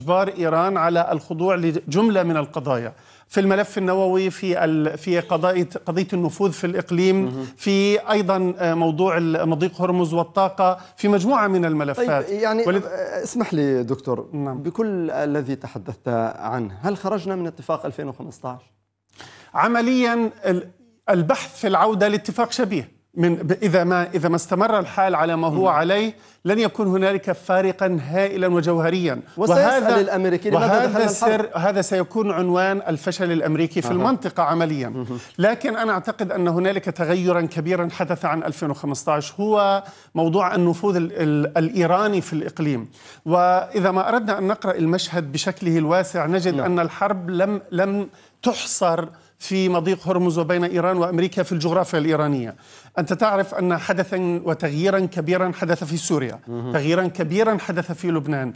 إجبار إيران على الخضوع لجملة من القضايا في الملف النووي، في قضية النفوذ في الإقليم، في أيضا موضوع مضيق هرمز والطاقة، في مجموعة من الملفات. طيب يعني اسمح لي دكتور، نعم. بكل الذي تحدثت عنه، هل خرجنا من اتفاق 2015؟ عمليا البحث في العودة لاتفاق شبيه، إذا ما استمر الحال على ما هو عليه لن يكون هنالك فارقا هائلا وجوهريا. وسيسأل الأمريكي لماذا دخلنا الحرب؟ هذا سيكون عنوان الفشل الأمريكي في المنطقة عمليا. لكن أنا أعتقد أن هنالك تغيرا كبيرا حدث عن 2015، هو موضوع النفوذ الإيراني في الإقليم. وإذا ما أردنا أن نقرأ المشهد بشكله الواسع نجد أن الحرب لم تحصر في مضيق هرمز وبين إيران وأمريكا في الجغرافيا الإيرانية. أنت تعرف أن حدثا وتغييرا كبيرا حدث في سوريا، تغييرا كبيرا حدث في لبنان.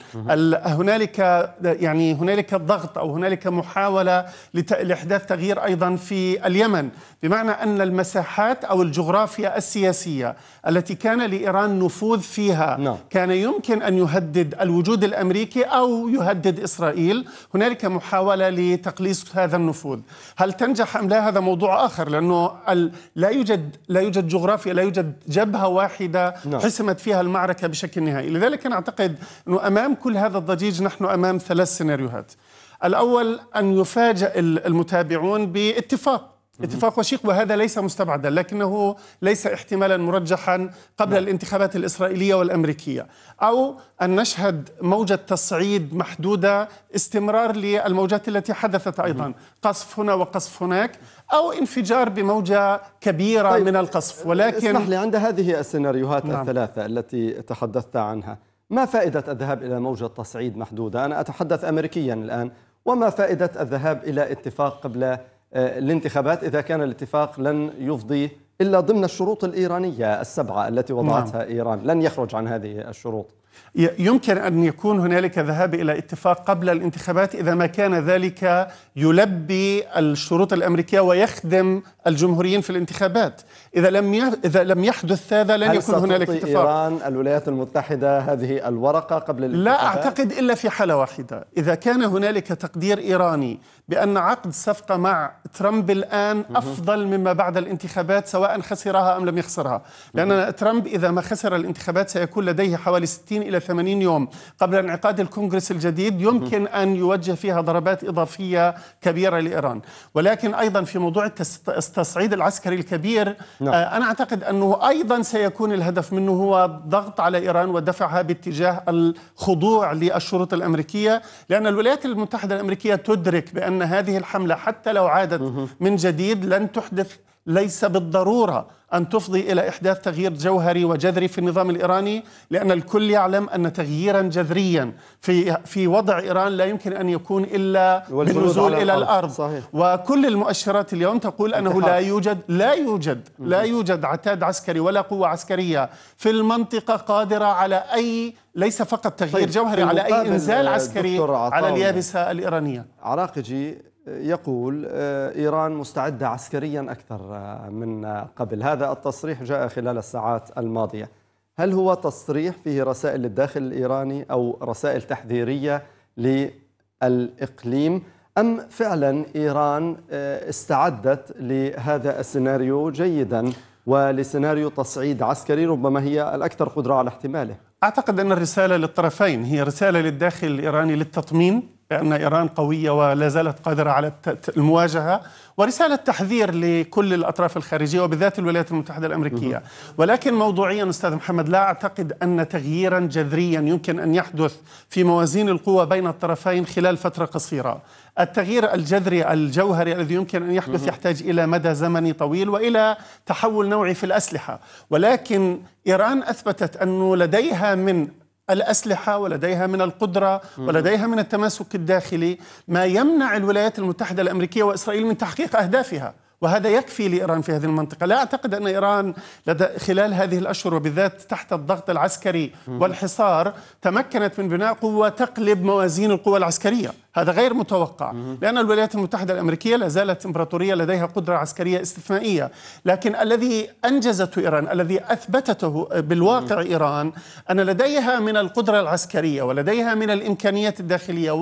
هنالك ضغط أو هنالك محاولة لإحداث تغيير أيضا في اليمن، بمعنى أن المساحات أو الجغرافيا السياسية التي كان لإيران نفوذ فيها كان يمكن أن يهدد الوجود الأمريكي أو يهدد إسرائيل. هنالك محاولة لتقليص هذا النفوذ. هل تنجح أم لا؟ هذا موضوع آخر، لأنه لا يوجد جغرافيا، لا يوجد جبهة واحدة حسمت فيها المعركة بشكل نهائي. لذلك أنا أعتقد أنه أمام كل هذا الضجيج نحن أمام 3 سيناريوهات. الأول أن يفاجأ المتابعون باتفاق وشيق، وهذا ليس مستبعدا، لكنه ليس احتمالا مرجحا قبل الانتخابات الإسرائيلية والأمريكية. أو أن نشهد موجة تصعيد محدودة، استمرار للموجات التي حدثت أيضا، قصف هنا وقصف هناك، أو انفجار بموجة كبيرة من القصف. ولكن اسمح لي، عند هذه السيناريوهات الثلاثة التي تحدثت عنها، ما فائدة الذهاب إلى موجة تصعيد محدودة؟ أنا أتحدث أمريكيا الآن. وما فائدة الذهاب إلى اتفاق قبل الانتخابات إذا كان الاتفاق لن يفضي إلا ضمن الشروط الإيرانية ال7 التي وضعتها إيران، لن يخرج عن هذه الشروط؟ يمكن أن يكون هنالك ذهاب إلى اتفاق قبل الانتخابات إذا ما كان ذلك يلبي الشروط الأمريكية ويخدم الجمهوريين في الانتخابات. إذا لم يحدث هذا لن يكون هنالك اتفاق. إيران الولايات المتحدة هذه الورقة قبل الانتخابات؟ لا أعتقد إلا في حالة واحدة، إذا كان هنالك تقدير إيراني بأن عقد صفقة مع ترامب الآن أفضل مما بعد الانتخابات، سواء خسرها أم لم يخسرها. لأن ترامب إذا ما خسر الانتخابات سيكون لديه حوالي 60 إلى 80 يوم قبل انعقاد الكونغرس الجديد يمكن أن يوجه فيها ضربات إضافية كبيرة لإيران. ولكن أيضا في موضوع التصعيد العسكري الكبير، أنا أعتقد أنه أيضا سيكون الهدف منه هو الضغط على إيران ودفعها باتجاه الخضوع للشروط الأمريكية، لأن الولايات المتحدة الأمريكية تدرك بأن هذه الحملة حتى لو عادت من جديد لن تحدث، ليس بالضرورة أن تفضي إلى إحداث تغيير جوهري وجذري في النظام الإيراني، لأن الكل يعلم أن تغييرا جذريا في وضع إيران لا يمكن أن يكون إلا بالنزول إلى الأرض. صحيح. وكل المؤشرات اليوم تقول أنه لا يوجد عتاد عسكري ولا قوة عسكرية في المنطقة قادرة على أي، ليس فقط تغيير جوهري، على أي إنزال عسكري على اليابسة الإيرانية. عراقجي يقول إيران مستعدة عسكريا أكثر من قبل. هذا التصريح جاء خلال الساعات الماضية. هل هو تصريح فيه رسائل للداخل الإيراني أو رسائل تحذيرية للإقليم، أم فعلا إيران استعدت لهذا السيناريو جيدا ولسيناريو تصعيد عسكري ربما هي الأكثر قدرة على احتماله؟ أعتقد أن الرسالة للطرفين، هي رسالة للداخل الإيراني للتطمين بأن إيران قوية ولا زالت قادرة على المواجهة، ورسالة تحذير لكل الأطراف الخارجية وبالذات الولايات المتحدة الأمريكية. ولكن موضوعيا أستاذ محمد، لا أعتقد أن تغييرا جذريا يمكن أن يحدث في موازين القوى بين الطرفين خلال فترة قصيرة. التغيير الجذري الجوهري الذي يمكن أن يحدث يحتاج إلى مدى زمني طويل وإلى تحول نوعي في الأسلحة. ولكن إيران أثبتت أنه لديها من الأسلحة ولديها من القدرة ولديها من التماسك الداخلي ما يمنع الولايات المتحدة الأمريكية وإسرائيل من تحقيق أهدافها، وهذا يكفي لإيران في هذه المنطقة. لا أعتقد أن إيران خلال هذه الأشهر وبالذات تحت الضغط العسكري والحصار تمكنت من بناء قوة تقلب موازين القوى العسكرية. هذا غير متوقع، لأن الولايات المتحدة الأمريكية لا زالت إمبراطورية لديها قدرة عسكرية استثنائية. لكن الذي أنجزته إيران، الذي أثبتته بالواقع إيران، أن لديها من القدرة العسكرية ولديها من الإمكانيات الداخلية